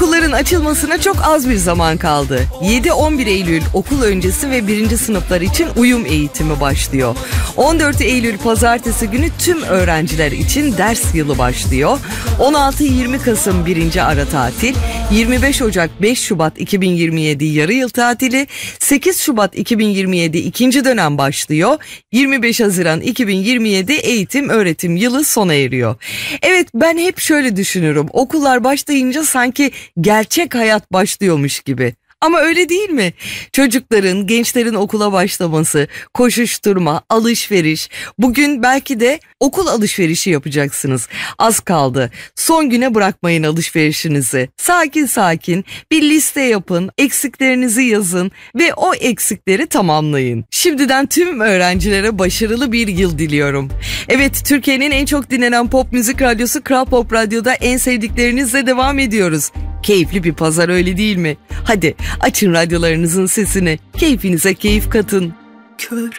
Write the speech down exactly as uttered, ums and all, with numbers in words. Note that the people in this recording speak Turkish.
Okulların açılmasına çok az bir zaman kaldı. yedi on bir Eylül okul öncesi ve birinci sınıflar için uyum eğitimi başlıyor. on dört Eylül pazartesi günü tüm öğrenciler için ders yılı başlıyor. on altı yirmi Kasım birinci ara tatil, yirmi beş Ocak beş Şubat iki bin yirmi yedi yarı yıl tatili, sekiz Şubat iki bin yirmi yedi ikinci dönem başlıyor. yirmi beş Haziran iki bin yirmi yedi eğitim öğretim yılı sona eriyor. Evet, ben hep şöyle düşünürüm. Okullar başlayınca sanki gerçek hayat başlıyormuş gibi. Ama öyle değil mi? Çocukların, gençlerin okula başlaması, koşuşturma, alışveriş. Bugün belki de okul alışverişi yapacaksınız. Az kaldı. Son güne bırakmayın alışverişinizi. Sakin sakin bir liste yapın, eksiklerinizi yazın ve o eksikleri tamamlayın. Şimdiden tüm öğrencilere başarılı bir yıl diliyorum. Evet, Türkiye'nin en çok dinlenen pop müzik radyosu Kral Pop Radyo'da en sevdiklerinizle devam ediyoruz. Keyifli bir pazar, öyle değil mi? Hadi açın radyolarınızın sesini, keyfinize keyif katın. Kör